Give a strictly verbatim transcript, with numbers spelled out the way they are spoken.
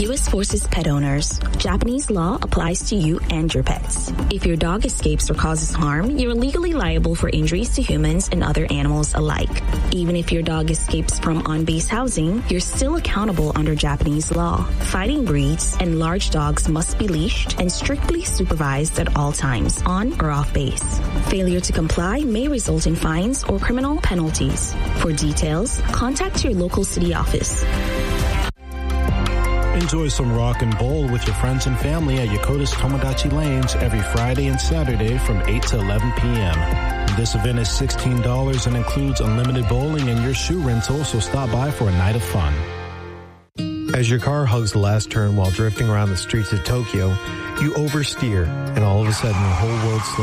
U S Forces pet owners, Japanese law applies to you and your pets. If your dog escapes or causes harm, you're legally liable for injuries to humans and other animals alike. Even if your dog escapes from on-base housing, you're still accountable under Japanese law. Fighting breeds and large dogs must be leashed and strictly supervised at all times, on or off base. Failure to comply may result in fines or criminal penalties. For details, contact your local city office. Enjoy some rock and bowl with your friends and family at Yokota's Tomodachi Lanes every Friday and Saturday from eight to eleven p.m. This event is sixteen dollars and includes unlimited bowling and your shoe rental, so stop by for a night of fun. As your car hugs the last turn while drifting around the streets of Tokyo, you oversteer, and all of a sudden the whole world slows